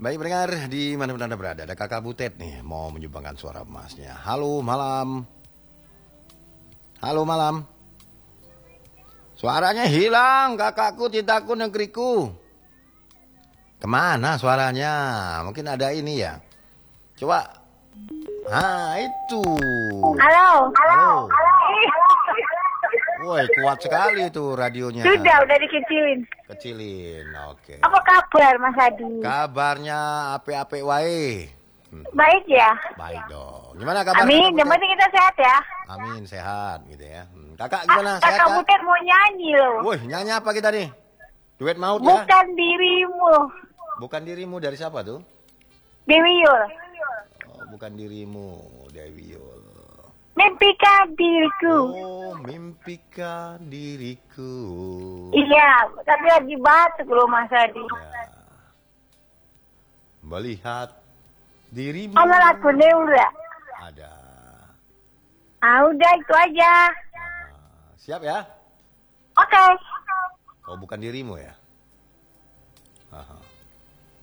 Baik pendengar, di mana pun Anda berada, ada kakak Butet nih, mau menyumbangkan suara emasnya. Halo malam. Halo malam. Suaranya hilang, kakakku, cintaku, negeriku. Kemana suaranya? Mungkin ada ini ya. Coba. Ah, itu. Halo. Halo. Woi, kuat sekali itu radionya. Udah dikecilin. Kecilin, oke. Apa kabar Mas Adi? Kabarnya ape-ape wae. Baik ya? Baik dong. Gimana kabar? Amin, yang penting kita sehat ya. Amin, sehat gitu ya. Kakak gimana? Sehat? Kakak Butet mau nyanyi loh. Woi, nyanyi apa kita nih? Duet maut ya? Bukan dirimu. Bukan dirimu dari siapa tuh? Dewi Yul. Oh, bukan dirimu, Dewi Yul. Mimpikan diriku. Oh, mimpikan diriku. Iya, tapi lagi batuk loh Mas Adi. Ya. Melihat dirimu. Ada lagunya udah? Ada. Udah itu aja. Siap ya? Oke. Oh, bukan dirimu ya? Aha.